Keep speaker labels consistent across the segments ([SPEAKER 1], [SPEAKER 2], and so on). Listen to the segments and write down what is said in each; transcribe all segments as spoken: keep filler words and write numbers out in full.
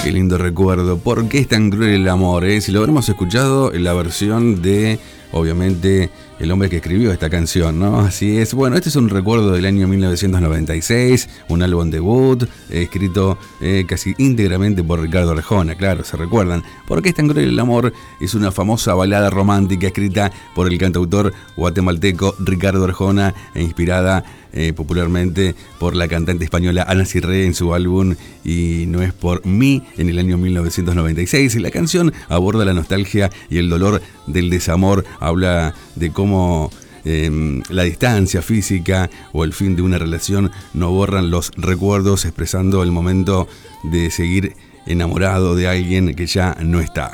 [SPEAKER 1] Qué lindo recuerdo. ¿Por qué es tan cruel el amor? Eh? Si lo habremos escuchado en la versión de, obviamente, el hombre que escribió esta canción, ¿no? Así es. Bueno, este es un recuerdo del año mil novecientos noventa y seis, un álbum debut, eh, escrito eh, casi íntegramente por Ricardo Arjona, claro, se recuerdan. ¿Por qué es tan cruel el amor? Es una famosa balada romántica escrita por el cantautor guatemalteco Ricardo Arjona e inspirada eh, popularmente por la cantante española Ana Cirré en su álbum Y no es por mí, en el año mil novecientos noventa y seis. Y la canción aborda la nostalgia y el dolor del desamor, habla de cómo eh, la distancia física o el fin de una relación no borran los recuerdos, expresando el momento de seguir enamorado de alguien que ya no está.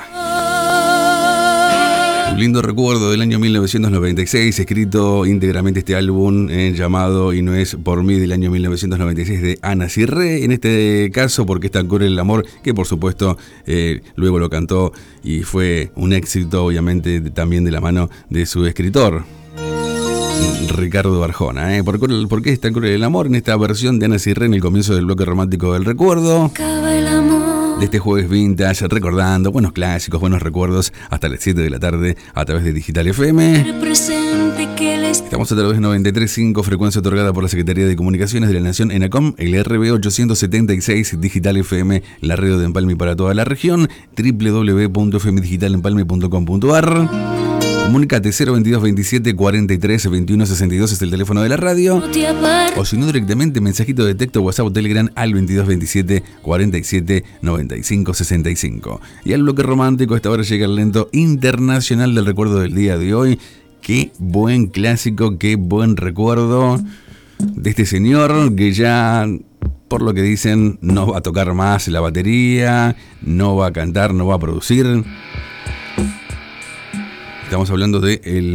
[SPEAKER 1] Un lindo recuerdo del año mil novecientos noventa y seis, escrito íntegramente este álbum eh, llamado Y no es por mí, del año mil novecientos noventa y seis, de Ana Cirré, en este caso porque es tan cruel el amor, que por supuesto eh, luego lo cantó y fue un éxito, obviamente, de, también de la mano de su escritor Ricardo Arjona. ¿eh? ¿Por, ¿Por qué es tan cruel el amor? En esta versión de Ana Cirré, en el comienzo del bloque romántico del recuerdo de este jueves vintage, recordando buenos clásicos, buenos recuerdos, hasta las siete de la tarde a través de Digital F M. Estamos a través de noventa y tres punto cinco, frecuencia otorgada por la Secretaría de Comunicaciones de la Nación, ENACOM, el R B ochocientos setenta y seis, Digital F M, la radio de Empalme para toda la región, doble u doble u doble u punto f m digital empalme punto com punto a r. Comunícate cero veintidós veintisiete cuarenta y tres veintiuno sesenta y dos, es el teléfono de la radio. O si no, directamente mensajito de texto, WhatsApp o Telegram al veintidós veintisiete cuarenta y siete noventa y cinco sesenta y cinco. Y al bloque romántico, a esta hora llega el lento internacional del recuerdo del día de hoy. Qué buen clásico, qué buen recuerdo de este señor que ya, por lo que dicen, no va a tocar más la batería, no va a cantar, no va a producir. Estamos hablando de el